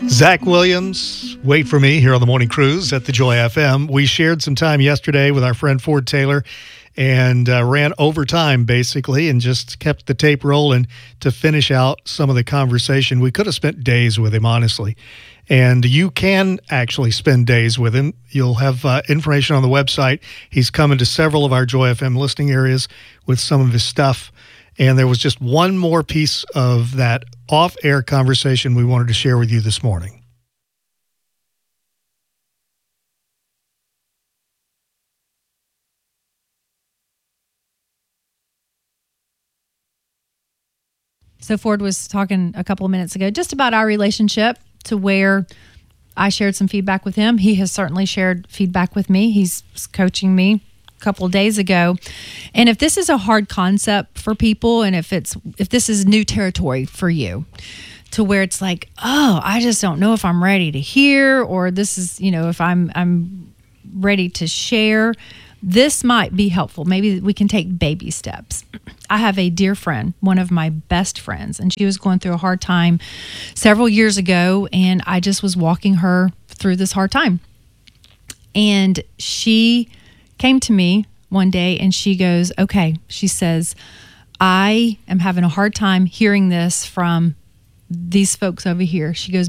Zach Williams, Wait For Me, here on the Morning Cruise at the Joy FM. We shared some time yesterday with our friend Ford Taylor and ran overtime, basically, and just kept the tape rolling to finish out some of the conversation. We could have spent days with him, honestly. And you can actually spend days with him. You'll have information on the website. He's coming to several of our Joy FM listening areas with some of his stuff. And there was just one more piece of that off-air conversation we wanted to share with you this morning. So Ford was talking a couple of minutes ago just about our relationship, to where I shared some feedback with him. He has certainly shared feedback with me. He's coaching me a couple of days ago. And if this is a hard concept for people, and if this is new territory for you, to where it's like, oh, I just don't know if I'm ready to hear, or this is, if I'm ready to share, this might be helpful. Maybe we can take baby steps. I have a dear friend, one of my best friends, and she was going through a hard time several years ago, and I just was walking her through this hard time. And she came to me one day and she goes, okay, she says, I am having a hard time hearing this from these folks over here. She goes,